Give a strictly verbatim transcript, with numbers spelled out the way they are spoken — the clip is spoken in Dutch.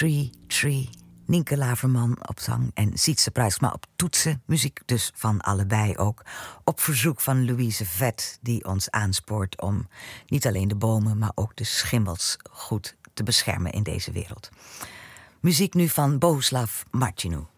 Tree, Tree. Nienke Laverman op zang en Sietse Pruisma op toetsen. Muziek dus van allebei ook. Op verzoek van Louise Vet, die ons aanspoort om niet alleen de bomen, maar ook de schimmels goed te beschermen in deze wereld. Muziek nu van Bohuslav Martinu.